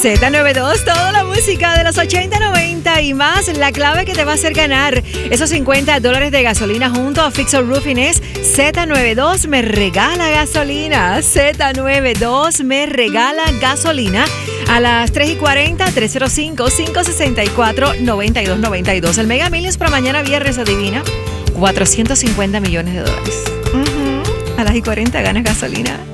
Z92, toda la música de los 80, 90 y más. La clave que te va a hacer ganar esos $50 de gasolina junto a Fixer Roofing es Z92 me regala gasolina. Z92 me regala gasolina. A las 3:40, 305-564-9292. El Mega Millions para mañana viernes, adivina, $450 millones. A las 40 ganas gasolina.